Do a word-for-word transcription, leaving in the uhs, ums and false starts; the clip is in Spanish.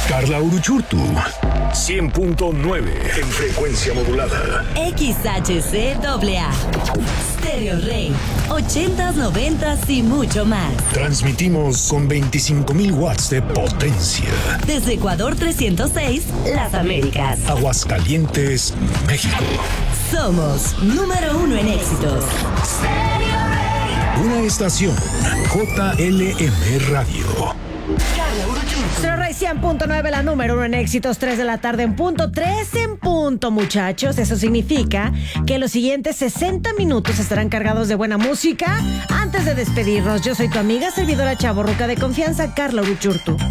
Carla Uruchurtu, cien punto nueve en frecuencia modulada. X H C A A, Stereo Rey, ochentas, noventas y mucho más. Transmitimos con veinticinco mil watts de potencia. Desde Ecuador trescientos seis, Las Américas. Aguascalientes, México. Somos número uno en éxitos. Una estación J L M Radio. Stereo Rey cien punto nueve, la número uno en éxitos, tres de la tarde en punto, tres en punto, muchachos. Eso significa que los siguientes sesenta minutos estarán cargados de buena música. Antes de despedirnos, yo soy tu amiga, servidora chavorruca de confianza, Carla Uruchurtu.